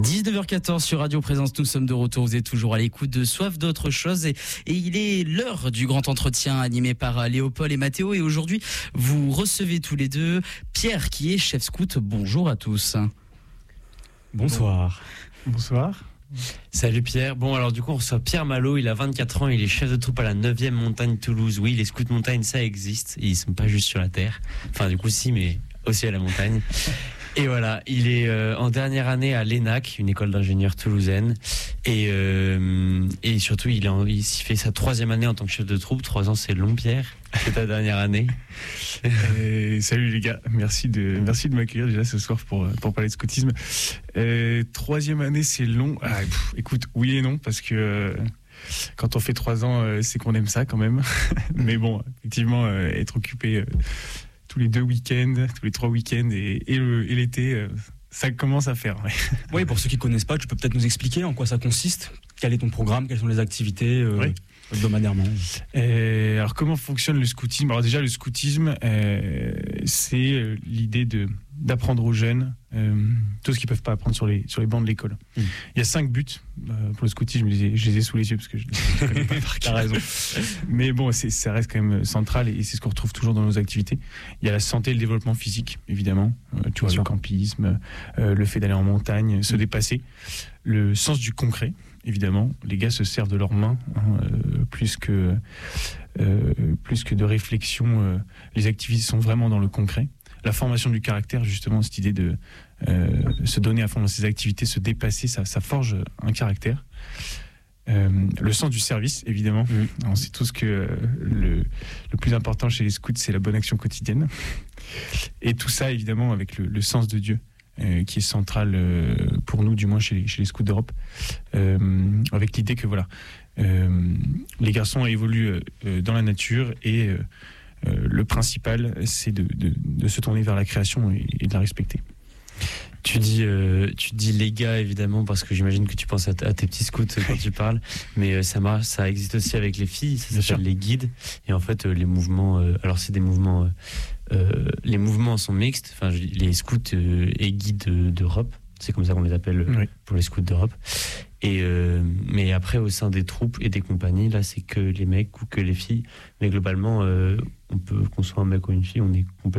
19h14 sur Radio Présence, nous sommes de retour, vous êtes toujours à l'écoute de Soif d'autre chose et il est l'heure du grand entretien animé par Léopold et Mathéo et aujourd'hui vous recevez tous les deux Pierre qui est chef scout. Bonjour à tous. Bonsoir. Bonsoir. Salut Pierre. Bon alors du coup on reçoit Pierre Malo, il a 24 ans, il est chef de troupe à la 9e montagne Toulouse. Oui, les scouts montagne ça existe, et ils sont pas juste sur la terre. Enfin du coup si, mais aussi à la montagne. Et voilà, il est en dernière année à l'ENAC, une école d'ingénieurs toulousaine. Et surtout, il fait sa 3e année en tant que chef de troupe. 3 ans, c'est long, Pierre. C'est ta dernière année. Salut les gars, merci de m'accueillir déjà ce soir pour parler de scoutisme. 3e année, c'est long. Écoute, oui et non, parce que quand on fait 3 ans, c'est qu'on aime ça quand même. Mais bon, effectivement, être occupé tous les 2 week-ends, tous les 3 week-ends et l'été, ça commence à faire. Ouais. Oui, pour ceux qui ne connaissent pas, tu peux peut-être nous expliquer en quoi ça consiste. Quel est ton programme, quelles sont les activités hebdomadairement. Alors comment fonctionne le scoutisme ? Alors déjà le scoutisme, c'est l'idée d'apprendre aux jeunes tout ce qu'ils peuvent pas apprendre sur les bancs de l'école. Il y a 5 buts pour le scoutisme, je les ai sous les yeux parce que je ne connais pas par cœur. T'as raison. Mais bon, ça reste quand même central et c'est ce qu'on retrouve toujours dans nos activités. Il y a la santé et le développement physique, évidemment. Tu vois, le campisme, le fait d'aller en montagne, se dépasser. Le sens du concret, évidemment. Les gars se servent de leurs mains, plus que de réflexion. Les activités sont vraiment dans le concret. La formation du caractère, justement, cette idée de se donner à fond dans ses activités, se dépasser, ça forge un caractère. Le sens du service, évidemment. On sait tous que le plus important chez les scouts, c'est la bonne action quotidienne. Et tout ça, évidemment, avec le sens de Dieu, qui est central pour nous, du moins chez les scouts d'Europe, avec l'idée que voilà, les garçons évoluent dans la nature et le principal, c'est de se tourner vers la création et de la respecter. Tu dis les gars évidemment parce que j'imagine que tu penses à tes petits scouts quand tu parles, mais ça existe aussi avec les filles, ça s'appelle les guides. Et en fait les mouvements, alors c'est des mouvements, les mouvements sont mixtes. Enfin les scouts et guides d'Europe, c'est comme ça qu'on les appelle pour les scouts d'Europe. Et mais après au sein des troupes et des compagnies, là c'est que les mecs ou que les filles. Mais globalement, on peut qu'on soit un mec ou une fille, on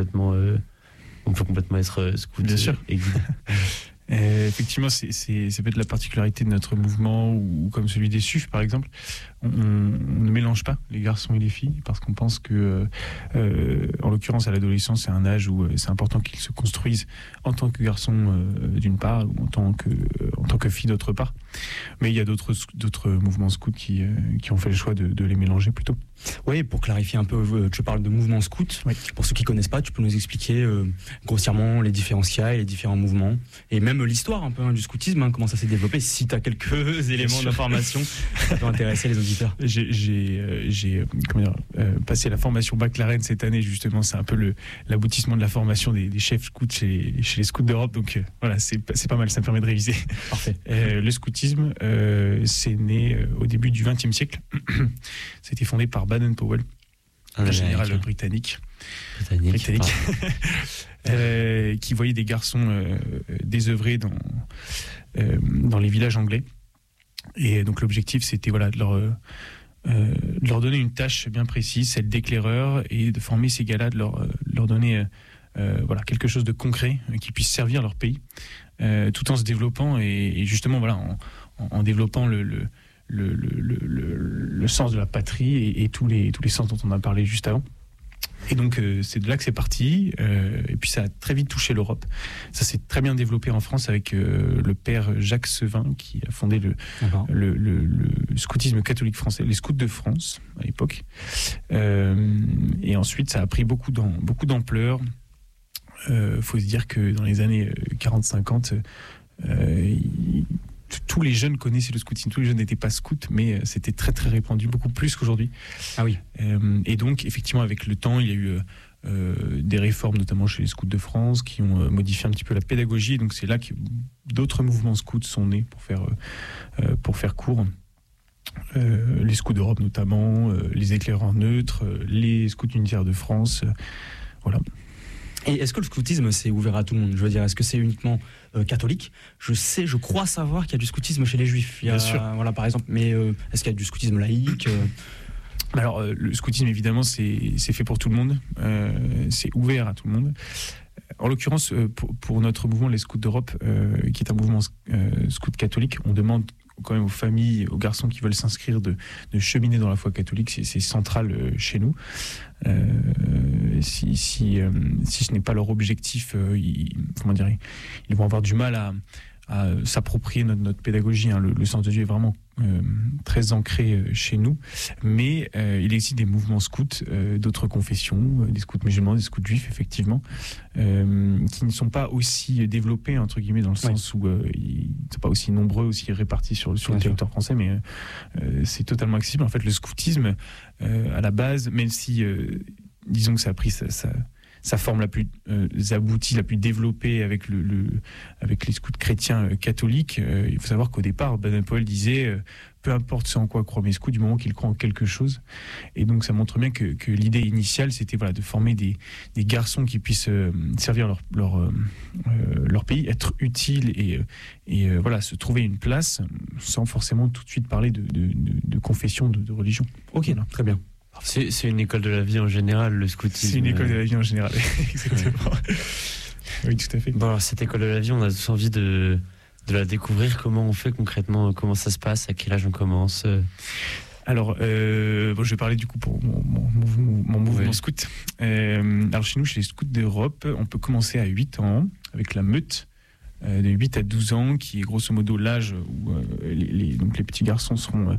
peut complètement être scout. Bien sûr. Et guide. Effectivement, c'est peut-être la particularité de notre mouvement ou comme celui des SUF par exemple. On ne mélange pas les garçons et les filles parce qu'on pense que, en l'occurrence à l'adolescence, c'est un âge où c'est important qu'ils se construisent en tant que garçon d'une part ou en tant que fille d'autre part. Mais il y a d'autres mouvements scouts qui ont fait le choix de les mélanger plutôt. Oui, pour clarifier un peu, tu parles de mouvement scout. Oui. Pour ceux qui ne connaissent pas, tu peux nous expliquer grossièrement les différences qu'il y a et les différents mouvements. Et même l'histoire un peu du scoutisme, comment ça s'est développé. Si tu as quelques éléments d'information, ça peut intéresser les auditeurs. J'ai passé la formation McLaren cette année, justement. C'est un peu l'aboutissement de la formation des chefs scouts chez les scouts d'Europe. Donc voilà, c'est pas mal, ça me permet de réviser. Parfait. Le scoutisme, c'est né au début du XXe siècle. C'était fondé par Baden-Powell, un général britannique. Qui voyait des garçons désœuvrés dans les villages anglais. Et donc l'objectif, c'était voilà, de leur donner une tâche bien précise, celle d'éclaireur, et de former ces gars-là, de leur donner voilà, quelque chose de concret qui puisse servir leur pays, tout en se développant et justement voilà, en développant le sens de la patrie et tous les sens dont on a parlé juste avant. Et donc c'est de là que c'est parti, et puis ça a très vite touché l'Europe. Ça s'est très bien développé en France avec le père Jacques Sevin qui a fondé le scoutisme catholique français, les scouts de France à l'époque. Et ensuite ça a pris beaucoup d'ampleur. Faut se dire que dans les années 40-50, tous les jeunes connaissaient le scoutisme. Tous les jeunes n'étaient pas scouts, mais c'était très très répandu, beaucoup plus qu'aujourd'hui. Ah oui. Et donc effectivement avec le temps, il y a eu des réformes, notamment chez les scouts de France, qui ont modifié un petit peu la pédagogie. Donc c'est là que d'autres mouvements scouts sont nés pour faire court. Les scouts d'Europe notamment, les éclaireurs neutres, les scouts unitaires de France, voilà. Et est-ce que le scoutisme, c'est ouvert à tout le monde ? Je veux dire, est-ce que c'est uniquement catholique ? Je crois savoir qu'il y a du scoutisme chez les juifs. Bien sûr. Voilà, par exemple. Mais est-ce qu'il y a du scoutisme laïque ? Alors, le scoutisme, évidemment, c'est fait pour tout le monde. C'est ouvert à tout le monde. En l'occurrence, pour notre mouvement, les Scouts d'Europe, qui est un mouvement scout catholique, on demande quand même aux familles, aux garçons qui veulent s'inscrire de cheminer dans la foi catholique. C'est central chez nous. Si ce n'est pas leur objectif, ils vont avoir du mal à s'approprier notre pédagogie. Le sens de Dieu est vraiment très ancré chez nous, mais il existe des mouvements scouts d'autres confessions, des scouts musulmans, des scouts juifs, effectivement, qui ne sont pas aussi développés, entre guillemets, dans le sens où ils ne sont pas aussi nombreux, aussi répartis sur le territoire français, mais c'est totalement accessible. En fait, le scoutisme, à la base, même si, disons que ça a pris sa forme la plus aboutie, la plus développée avec les scouts chrétiens catholiques. Il faut savoir qu'au départ, Baden-Powell disait peu importe ce en quoi croient mes scouts, du moment qu'ils croient en quelque chose. Et donc ça montre bien que l'idée initiale, c'était de former des garçons qui puissent servir leur pays, être utiles et se trouver une place sans forcément tout de suite parler de confession, de religion. Ok, très bien. C'est une école de la vie en général, le scoutisme. C'est une école de la vie en général, exactement. Oui, tout à fait. Bon, alors, cette école de la vie, on a tous envie de la découvrir. Comment on fait concrètement ? Comment ça se passe ? À quel âge on commence ? Alors, je vais parler du coup pour mon mouvement scout. Alors chez nous, chez les Scouts d'Europe, on peut commencer à 8 ans avec la meute. De 8 à 12 ans, qui est grosso modo l'âge où les petits garçons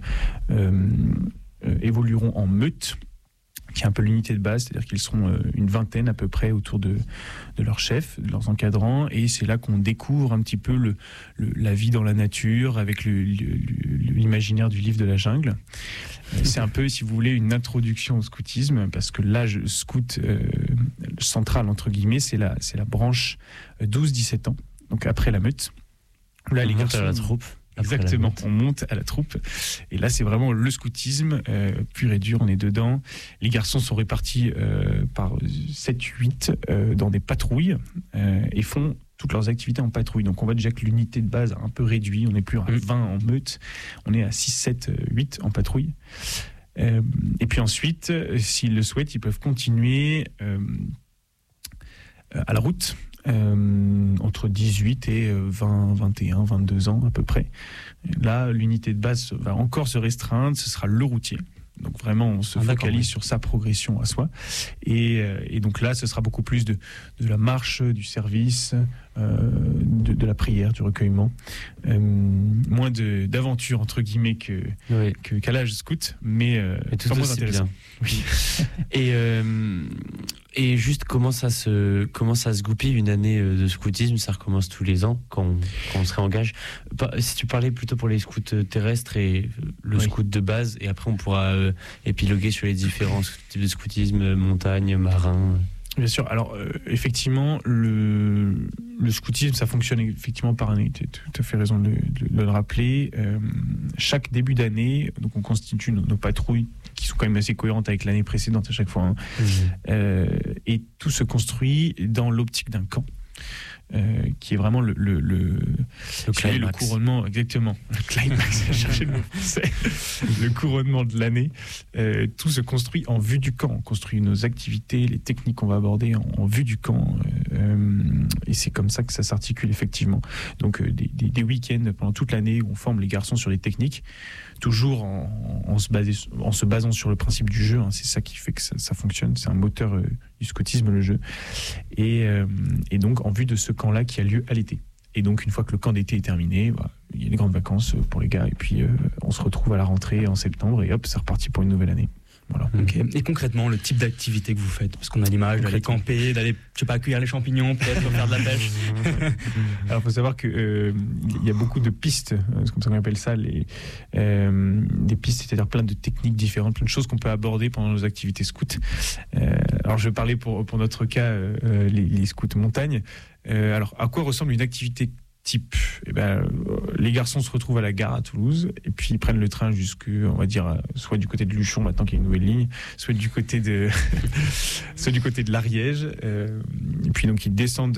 évolueront en meute, qui est un peu l'unité de base, c'est-à-dire qu'ils seront une vingtaine à peu près autour de leur chef, de leurs encadrants, et c'est là qu'on découvre un petit peu la vie dans la nature avec l'imaginaire du livre de la jungle. C'est un peu, si vous voulez, une introduction au scoutisme, parce que l'âge scout central, entre guillemets, c'est la branche 12-17 ans, donc après la meute. Là, les garçons, à la troupe. Exactement, on monte à la troupe. Et là, c'est vraiment le scoutisme, pur et dur, on est dedans. Les garçons sont répartis par 7-8 dans des patrouilles et font toutes leurs activités en patrouille. Donc on voit déjà que l'unité de base a un peu réduit, on n'est plus à 20 en meute, on est à 6, 7, 8 en patrouille. Et puis ensuite, s'ils le souhaitent, ils peuvent continuer à la route. Entre 18 et 20, 21, 22 ans à peu près. Là, l'unité de base va encore se restreindre, ce sera le routier. Donc vraiment, on se focalise sur sa progression à soi. Et donc là, ce sera beaucoup plus de la marche, du service, de la prière, du recueillement. Moins d'aventure, entre guillemets, qu'à l'âge scout, mais tout moins intéressant. Oui. Et juste comment ça se goupille une année de scoutisme? Ça recommence tous les ans quand on se réengage. Si tu parlais plutôt pour les scouts terrestres et le scout de base, et après on pourra épiloguer sur les différents types de scoutisme, montagne, marin. Bien sûr. Alors effectivement, le scoutisme, ça fonctionne effectivement par année. Tu as tout à fait raison de le rappeler. Chaque début d'année, donc on constitue nos patrouilles qui sont quand même assez cohérentes avec l'année précédente à chaque fois. Et tout se construit dans l'optique d'un camp. Qui est vraiment le couronnement, exactement. Le climax, j'ai cherché le mot français. Le couronnement de l'année. Tout se construit en vue du camp. On construit nos activités, les techniques qu'on va aborder en vue du camp. Et c'est comme ça que ça s'articule effectivement. Donc des week-ends pendant toute l'année où on forme les garçons sur les techniques, toujours en se basant sur le principe du jeu. C'est ça qui fait que ça fonctionne. C'est un moteur du scoutisme, le jeu. Et donc en vue de ce camp-là qui a lieu à l'été. Et donc une fois que le camp d'été est terminé, il y a les grandes vacances pour les gars. Et puis on se retrouve à la rentrée en septembre et hop, c'est reparti pour une nouvelle année. Voilà. Okay. Et concrètement, le type d'activité que vous faites, parce qu'on a l'image d'aller camper, d'aller, je sais pas, cueillir les champignons, peut-être faire de la pêche. Alors, il faut savoir que il y a beaucoup de pistes, c'est comme ça qu'on appelle ça, des pistes, c'est-à-dire plein de techniques différentes, plein de choses qu'on peut aborder pendant nos activités scouts. Alors, je vais parler pour notre cas, les scouts montagne. Alors, à quoi ressemble une activité type, les garçons se retrouvent à la gare à Toulouse et puis ils prennent le train jusque, on va dire, soit du côté de Luchon maintenant qu'il y a une nouvelle ligne, soit du côté de l'Ariège. Et puis donc ils descendent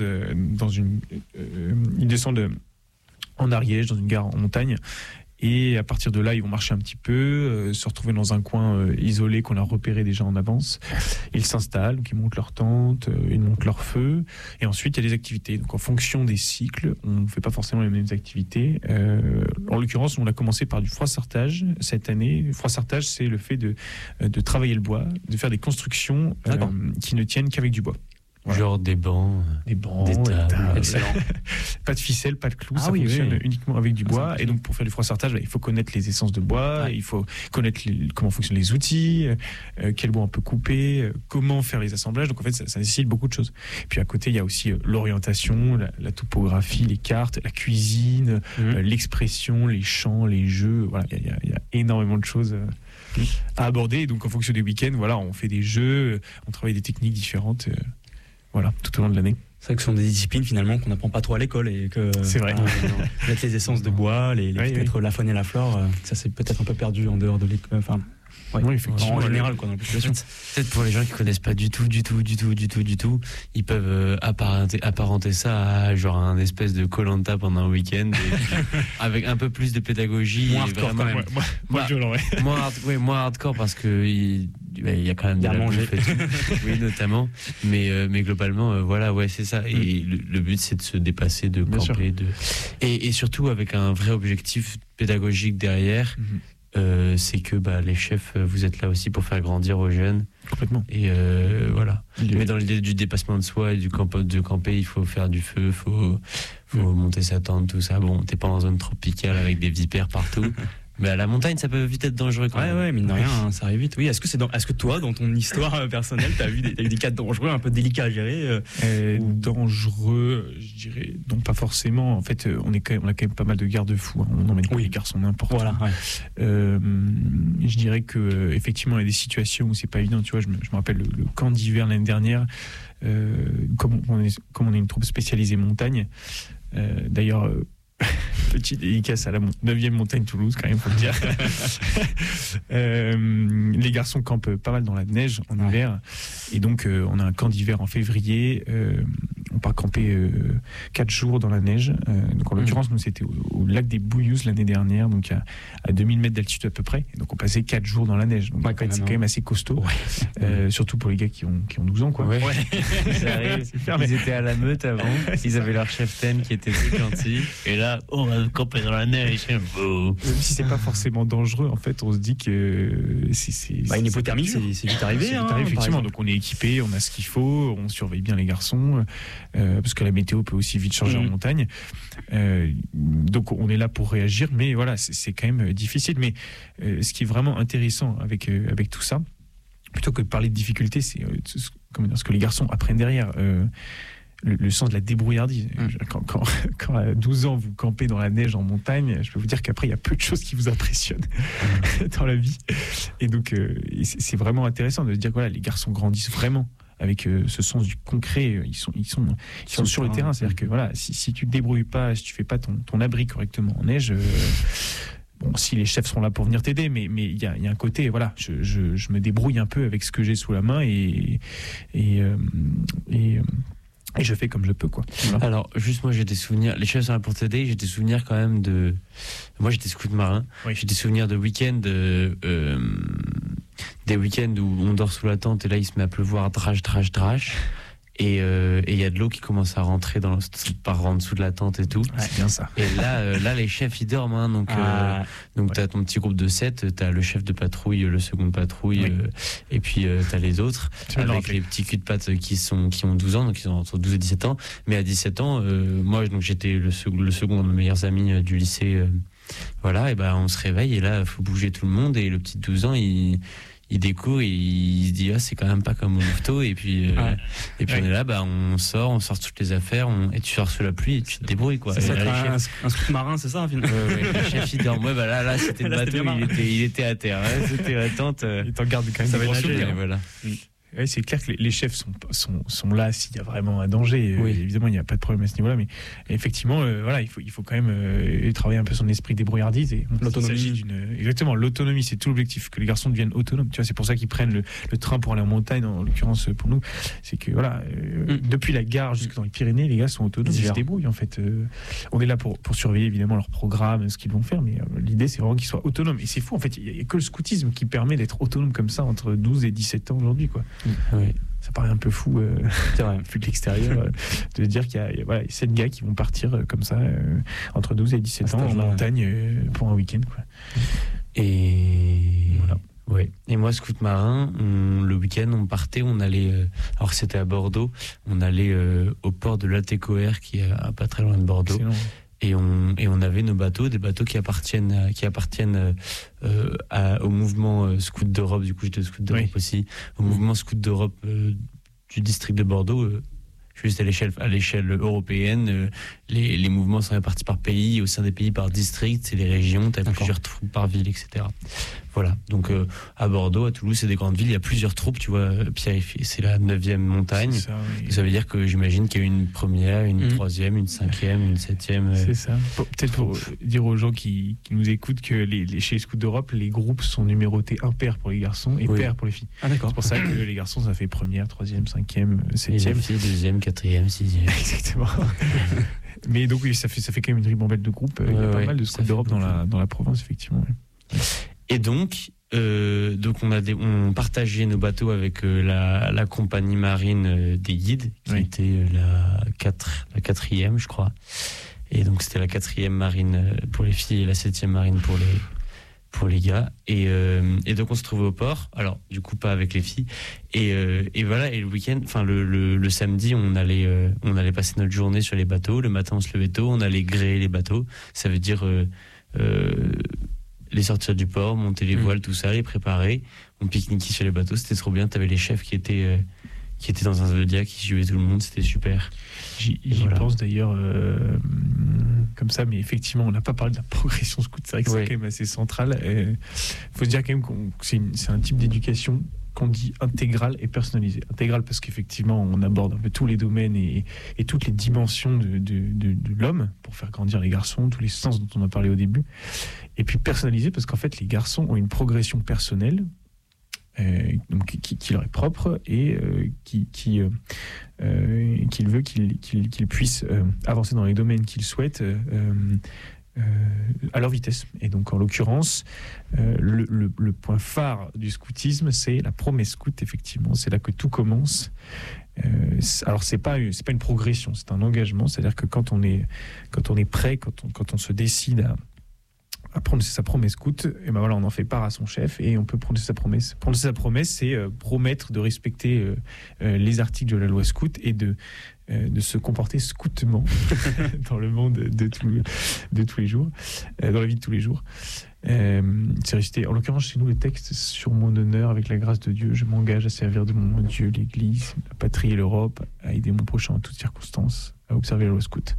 en Ariège dans une gare en montagne. Et à partir de là, ils vont marcher un petit peu, se retrouver dans un coin isolé qu'on a repéré déjà en avance. Ils s'installent, donc ils montent leur tente, ils montent leur feu. Et ensuite, il y a des activités. Donc en fonction des cycles, on ne fait pas forcément les mêmes activités. En l'occurrence, on a commencé par du froissartage cette année. Le froissartage, c'est le fait de travailler le bois, de faire des constructions qui ne tiennent qu'avec du bois. Voilà. Genre des bancs, des tables. Excellent. Pas de ficelle, pas de clous, ça fonctionne uniquement avec du bois. Et donc pour faire du froissartage, il faut connaître les essences de bois, il faut connaître comment fonctionnent les outils, quel bois on peut couper, comment faire les assemblages. Donc en fait, ça nécessite beaucoup de choses. Puis à côté, il y a aussi l'orientation, la topographie, les cartes, la cuisine, l'expression, les chants, les jeux. Voilà, il y a énormément de choses à aborder. Et donc en fonction des week-ends, voilà, on fait des jeux, on travaille des techniques différentes. Voilà, tout au long de l'année. C'est vrai que ce sont des disciplines finalement qu'on n'apprend pas trop à l'école et que c'est vrai. Mettre les essences de bois, peut-être la faune et la flore, ça c'est peut-être un peu perdu en dehors de l'école. Enfin, oui, effectivement. En général, quoi, dans la population. Peut-être pour les gens qui connaissent pas du tout, ils peuvent apparenter ça à genre un espèce de Koh-Lanta pendant un week-end avec un peu plus de pédagogie. Moins hardcore quand même. Moins violent, moins hardcore parce que il y a quand même de la manger. Oui, notamment. Mais globalement, voilà, ouais, c'est ça. Et le but, c'est de se dépasser, de camper, et surtout avec un vrai objectif pédagogique derrière. C'est que les chefs, vous êtes là aussi pour faire grandir aux jeunes. Complètement. Et voilà. Mais dans l'idée du dépassement de soi et de camper, il faut faire du feu, faut monter sa tente, tout ça. Bon, t'es pas en zone tropicale avec des vipères partout. Mais à la montagne, ça peut vite être dangereux quand même. Ouais, mine de rien, ça arrive vite. Oui, est-ce que toi, dans ton histoire personnelle, t'as eu des cas dangereux, un peu délicats à gérer Dangereux, je dirais, non pas forcément. En fait, on a quand même pas mal de garde-fous. Hein. On n'emmène pas les garçons n'importe où. Voilà, ouais. Je dirais que effectivement, il y a des situations où c'est pas évident. Tu vois, je me rappelle le camp d'hiver l'année dernière. Comme on est une troupe spécialisée montagne. D'ailleurs. Petite dédicace à la 9e montagne Toulouse, quand même, faut le dire. Les garçons campent pas mal dans la neige en hiver. Et donc, on a un camp d'hiver en février. On part camper 4 jours dans la neige. Donc, en l'occurrence, nous, c'était au lac des Bouillouzes l'année dernière, donc à 2000 mètres d'altitude à peu près. Et donc, on passait 4 jours dans la neige. Donc, en fait, c'est quand même assez costaud. Surtout pour les gars qui ont 12 ans, quoi. Ouais. Ça arrive. Ils étaient à la meute avant. Ils avaient leur chef-ten qui était très gentil. Et là, on va camper dans la neige. Même si c'est pas forcément dangereux, en fait, on se dit que c'est une hypothermie, c'est vite arrivé. C'est vite arrivé, effectivement. Donc on est équipé, on a ce qu'il faut, on surveille bien les garçons, parce que la météo peut aussi vite changer en montagne. Donc on est là pour réagir, mais voilà, c'est quand même difficile. Mais ce qui est vraiment intéressant avec tout ça, plutôt que de parler de difficultés, c'est ce que les garçons apprennent derrière. Le sens de la débrouillardise. Quand à 12 ans vous campez dans la neige en montagne, je peux vous dire qu'après il y a peu de choses qui vous impressionnent dans la vie. Et donc c'est vraiment intéressant de se dire que voilà, les garçons grandissent vraiment avec ce sens du concret. Ils sont sur le terrain. C'est-à-dire que voilà, si tu te débrouilles pas, si tu fais pas ton abri correctement en neige. Bon, si les chefs sont là pour venir t'aider, mais il y a un côté, voilà, je me débrouille un peu avec ce que j'ai sous la main et je fais comme je peux, quoi. Voilà. Alors, juste moi, j'ai des souvenirs. Les chefs sont là pour t'aider. J'ai des souvenirs quand même de. Moi, j'étais scout marin. Oui. J'ai des souvenirs de week-end, des week-ends où on dort sous la tente et là, il se met à pleuvoir, drache. Et il y a de l'eau qui commence à rentrer par en dessous de la tente et tout. C'est bien ça. Et là les chefs ils dorment, hein, donc t'as ton petit groupe de 7, t'as le chef de patrouille, le second de patrouille, et puis t'as les autres avec les petits culs de patte qui ont 12 ans, donc ils ont entre 12 et 17 ans. Mais à 17 ans, moi donc j'étais le second de mes meilleurs amis du lycée. Voilà, et on se réveille et là faut bouger tout le monde et le petit de 12 ans il découvre et il se dit c'est quand même pas comme au louveteau et puis on est là on sort toutes les affaires et tu sors sous la pluie et tu te débrouilles, quoi. C'est ça, un scout marin, c'est ça, finalement. Le chef il dort. Là c'était le bateau, il était à terre, c'était la tente. Il t'en garde quand même ça va nager, voilà. Ouais, c'est clair que les chefs sont là s'il y a vraiment un danger. Oui. Évidemment, il n'y a pas de problème à ce niveau-là, mais effectivement, voilà, il faut quand même travailler un peu son esprit débrouillardise. Et L'autonomie. Exactement, l'autonomie, c'est tout l'objectif, que les garçons deviennent autonomes. Tu vois, c'est pour ça qu'ils prennent le train pour aller en montagne, en l'occurrence pour nous. C'est que voilà, depuis la gare jusque dans les Pyrénées, les gars sont autonomes, ils se débrouillent en fait. On est là pour surveiller évidemment leur programme, ce qu'ils vont faire, mais l'idée c'est vraiment qu'ils soient autonomes. Et c'est fou, en fait, il n'y a que le scoutisme qui permet d'être autonome comme ça entre 12 et 17 ans aujourd'hui, quoi. Oui. Ça paraît un peu fou, C'est vrai. vu de l'extérieur, de dire qu'il y a 7 gars qui vont partir comme ça entre 12 et 17 ans en montagne pour un week-end, quoi. Et voilà. Ouais. Et moi, scout marin, le week-end, on partait, on allait. Alors c'était à Bordeaux, on allait au port de Latécoère, qui est pas très loin de Bordeaux. Excellent. Et on avait nos bateaux, des bateaux qui appartiennent au mouvement Scout d'Europe. Du coup, j'étais Scout d'Europe aussi, au mouvement Scout d'Europe du district de Bordeaux. Juste à l'échelle européenne, les mouvements sont répartis par pays, au sein des pays par district, c'est les régions, tu as plusieurs troupes par ville, etc. Voilà, donc à Bordeaux, à Toulouse, c'est des grandes villes, il y a plusieurs troupes, tu vois, Pierre, c'est la 9e montagne. Ça, oui. Ça veut dire que j'imagine qu'il y a une première, une troisième, une 5e, une 7e. C'est ça. Peut-être pour dire aux gens qui nous écoutent que chez les Scouts d'Europe, les groupes sont numérotés impair pour les garçons et pair pour les filles. Ah d'accord. C'est pour ça que les garçons, ça fait première, 3e, 5e, 7e. Et les filles, 2e, 4e, 6e. Exactement. Mais donc oui, ça fait quand même une ribambelle de groupes. Il y a pas mal de Scouts d'Europe dans la province, effectivement. Ouais. Et donc on partageait nos bateaux avec la compagnie marine des guides, qui était la 4e, je crois. Et donc c'était la 4e marine pour les filles et la 7e marine pour les gars. Et donc on se trouvait au port. Alors du coup pas avec les filles. Et voilà. Et le week-end, enfin le samedi, on allait passer notre journée sur les bateaux. Le matin on se levait tôt, on allait gréer les bateaux. Ça veut dire les sortir du port, monter les voiles, tout ça, les préparer. On pique-niquait sur les bateaux, c'était trop bien. T'avais les chefs qui étaient dans un Zodiac, qui suivaient tout le monde, c'était super. J'y pense d'ailleurs comme ça, mais effectivement, on n'a pas parlé de la progression scout. C'est vrai que c'est quand même assez central. Faut se dire quand même que c'est un type d'éducation qu'on dit intégrale et personnalisée. Intégrale parce qu'effectivement, on aborde un peu tous les domaines et toutes les dimensions de l'homme pour faire grandir les garçons, tous les sens dont on a parlé au début. Et puis personnalisée parce qu'en fait, les garçons ont une progression personnelle donc qui leur est propre et qu'il veut qu'ils puissent avancer dans les domaines qu'ils souhaitent à leur vitesse. Et donc en l'occurrence le point phare du scoutisme, c'est la promesse scout. Effectivement, c'est là que tout commence. Alors c'est pas une progression, c'est un engagement. C'est-à-dire que quand on est prêt, quand on se décide à prononcer sa promesse scout, et ben voilà, on en fait part à son chef et on peut prononcer sa promesse. Prononcer sa promesse, c'est promettre de respecter les articles de la loi scout et de se comporter scoutement dans le monde de tous les jours, dans la vie de tous les jours. C'est récité, en l'occurrence chez nous, le texte: sur mon honneur, avec la grâce de Dieu, je m'engage à servir de mon Dieu l'Église, la patrie et l'Europe, à aider mon prochain en toutes circonstances, à observer la loi scout.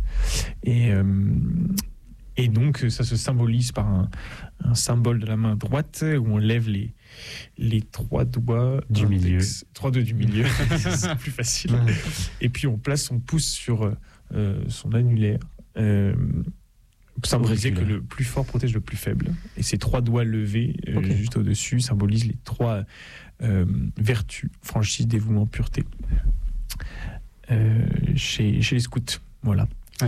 Et donc, ça se symbolise par un symbole de la main droite où on lève les 3 doigts du milieu. 3 doigts du milieu, c'est plus facile. Et puis, on place son pouce sur son annulaire, pour symboliser que le plus fort protège le plus faible. Et ces 3 doigts levés, juste au-dessus, symbolisent les 3 vertus: franchise, dévouement, pureté, chez les scouts. Voilà. Ouais.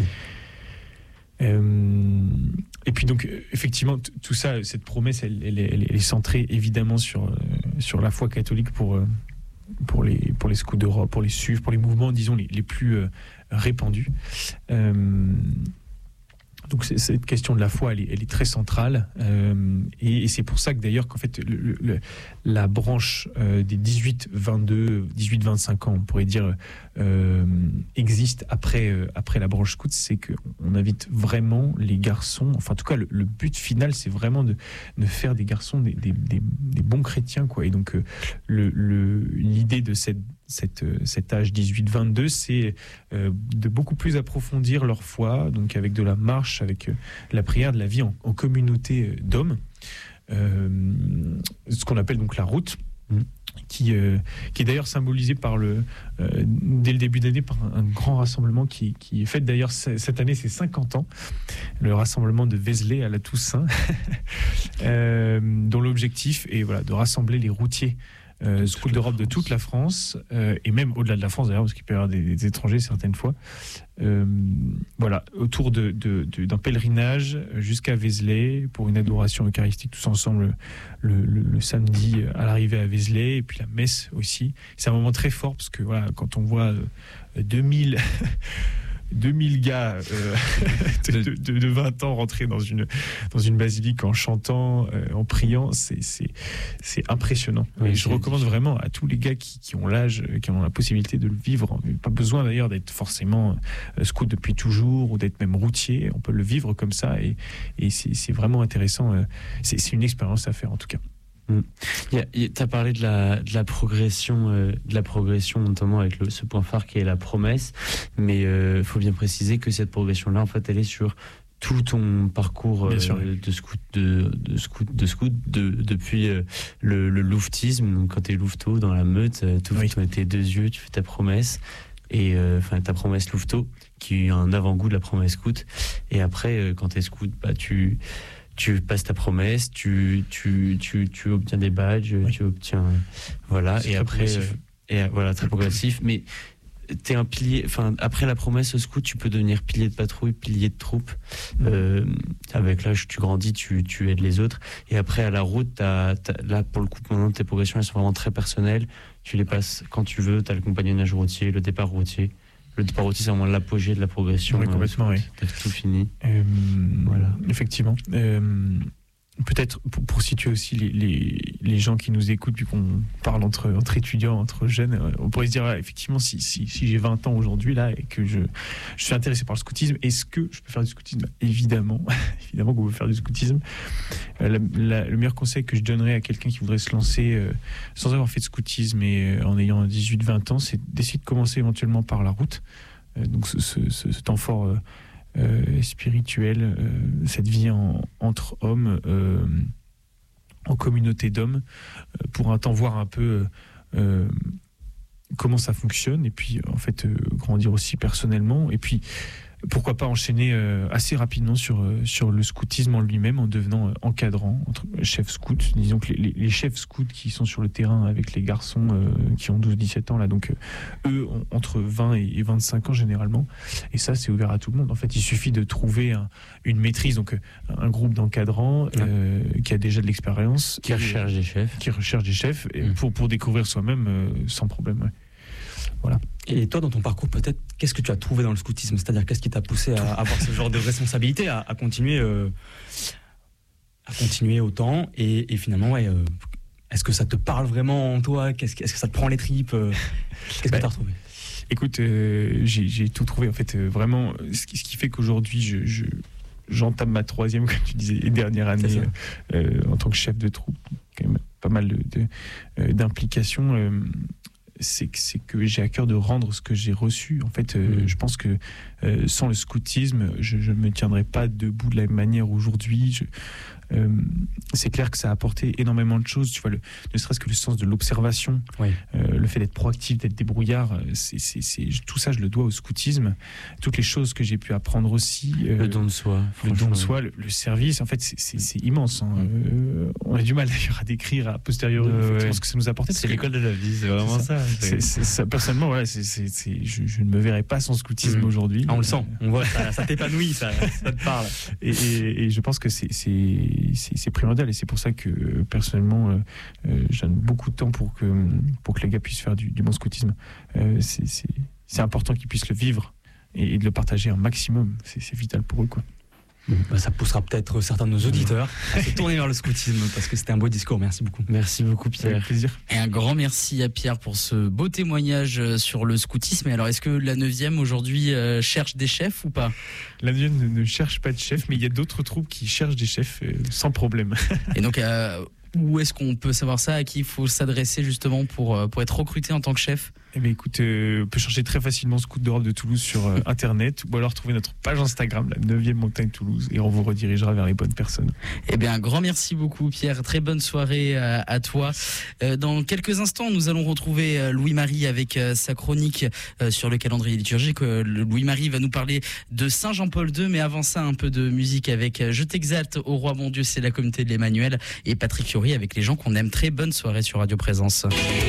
Et puis donc effectivement tout ça, cette promesse elle est centrée évidemment sur la foi catholique pour les scouts d'Europe, pour les SUV, pour les mouvements disons les plus répandus. Donc cette question de la foi elle est très centrale et c'est pour ça que d'ailleurs qu'en fait la branche des 18-25 ans, on pourrait dire, existe après la branche scout. C'est qu'on invite vraiment les garçons, enfin en tout cas le but final c'est vraiment de faire des garçons des bons chrétiens, quoi. Et donc l'idée de cet âge 18-22, c'est de beaucoup plus approfondir leur foi, donc avec de la marche, avec la prière, de la vie en communauté d'hommes, ce qu'on appelle donc la route. qui est d'ailleurs symbolisé par dès le début d'année par un grand rassemblement qui est fait d'ailleurs cette année, c'est 50 ans, le rassemblement de Vézelay à la Toussaint, dont l'objectif est de rassembler les routiers scouts d'Europe de toute la France, et même au-delà de la France d'ailleurs, parce qu'il peut y avoir des étrangers certaines fois, autour d'un pèlerinage jusqu'à Vézelay pour une adoration eucharistique tous ensemble le samedi à l'arrivée à Vézelay, et puis la messe aussi. C'est un moment très fort parce que quand on voit 2000 gars de 20 ans rentrer dans une basilique en chantant, en priant, c'est impressionnant. Oui, je recommande vraiment à tous les gars qui ont l'âge, qui ont la possibilité de le vivre. Pas besoin d'ailleurs d'être forcément scout depuis toujours ou d'être même routier. On peut le vivre comme ça et c'est vraiment intéressant. C'est une expérience à faire en tout cas. Tu as parlé de la progression, notamment avec ce point phare qui est la promesse, mais il faut bien préciser que cette progression-là, en fait, elle est sur tout ton parcours de scout, depuis le louvetisme, donc quand tu es louveteau dans la meute, tu ouvres tes deux yeux, tu fais ta promesse, et ta promesse louveteau, qui est un avant-goût de la promesse scout, et après, quand tu es scout, tu passes ta promesse, tu obtiens des badges, tu obtiens et après très progressif. Mais t'es un pilier. Après la promesse au scout, tu peux devenir pilier de patrouille, pilier de troupe. Avec l'âge, tu grandis, tu aides les autres. Et après à la route, là pour le coup, maintenant tes progressions elles sont vraiment très personnelles. Tu les passes quand tu veux. T'as le compagnonnage routier, le départ routier. Le départ routier, c'est vraiment l'apogée de la progression. Oui, complètement, T'as tout fini. Effectivement. Peut-être pour situer aussi les gens qui nous écoutent, vu qu'on parle entre étudiants, entre jeunes, on pourrait se dire, effectivement, si j'ai 20 ans aujourd'hui là et que je suis intéressé par le scoutisme, est-ce que je peux faire du scoutisme ? Évidemment qu'on peut faire du scoutisme. Le meilleur conseil que je donnerais à quelqu'un qui voudrait se lancer sans avoir fait de scoutisme et en ayant 18-20 ans, c'est d'essayer de commencer éventuellement par la route. Donc ce temps fort spirituel, cette vie entre hommes, en communauté d'hommes, pour un temps voir un peu comment ça fonctionne, et puis en fait grandir aussi personnellement, et puis pourquoi pas enchaîner assez rapidement sur le scoutisme en lui-même en devenant encadrant, chef scout. Disons que les chefs scouts qui sont sur le terrain avec les garçons qui ont 12-17 ans, là, donc eux ont entre 20 et 25 ans généralement, et ça c'est ouvert à tout le monde. En fait, il suffit de trouver une maîtrise, donc un groupe d'encadrants qui a déjà de l'expérience, qui recherche des chefs, pour découvrir soi-même sans problème. Voilà. Et toi, dans ton parcours, peut-être, qu'est-ce que tu as trouvé dans le scoutisme ? C'est-à-dire, qu'est-ce qui t'a poussé à avoir ce genre de responsabilité, à continuer autant, et finalement, est-ce que ça te parle vraiment en toi ? Est-ce que ça te prend les tripes ? Qu'est-ce que tu as retrouvé ? Écoute, j'ai tout trouvé, en fait, vraiment, ce qui fait qu'aujourd'hui, j'entame ma 3e, comme tu disais, et dernière année en tant que chef de troupe, quand même pas mal d'implications. C'est que j'ai à cœur de rendre ce que j'ai reçu. En fait, je pense que sans le scoutisme, je ne me tiendrais pas debout de la même manière aujourd'hui. C'est clair que ça a apporté énormément de choses. Tu vois, ne serait-ce que le sens de l'observation, le fait d'être proactif, d'être débrouillard, tout ça, je le dois au scoutisme. Toutes les choses que j'ai pu apprendre aussi. Le don de soi. Le service, en fait, c'est immense. On a du mal d'ailleurs à décrire a posteriori ce que ça nous a apporté. C'est l'école de la vie, c'est vraiment ça. Ça, personnellement, je ne me verrais pas sans scoutisme aujourd'hui. On le sent, on voit, ça t'épanouit, ça te parle. Et je pense que c'est primordial, et c'est pour ça que personnellement je donne beaucoup de temps pour que les gars puissent faire du bon scoutisme. C'est important qu'ils puissent le vivre et de le partager un maximum. C'est vital pour eux, quoi. Ça poussera peut-être certains de nos auditeurs à se tourner vers le scoutisme, parce que c'était un beau discours. Merci beaucoup. Merci beaucoup, Pierre. Avec plaisir. Et un grand merci à Pierre pour ce beau témoignage sur le scoutisme. Et alors, est-ce que la 9e aujourd'hui cherche des chefs ou pas ? La 9e ne cherche pas de chef, mais il y a d'autres troupes qui cherchent des chefs sans problème. Et donc, Où est-ce qu'on peut savoir ça? À qui il faut s'adresser justement pour être recruté en tant que chef? Eh bien, écoute, on peut chercher très facilement Scouts d'Europe de Toulouse sur Internet ou alors trouver notre page Instagram, la 9e montagne Toulouse, et on vous redirigera vers les bonnes personnes. Eh bien, un grand merci beaucoup, Pierre. Très bonne soirée à toi. Dans quelques instants, nous allons retrouver Louis-Marie avec sa chronique sur le calendrier liturgique. Louis-Marie va nous parler de Saint Jean-Paul II, mais avant ça, un peu de musique avec Je t'exalte au roi mon Dieu, c'est la communauté de l'Emmanuel, et Patrick Fiori avec les gens qu'on aime. Très bonne soirée sur Radio Présence.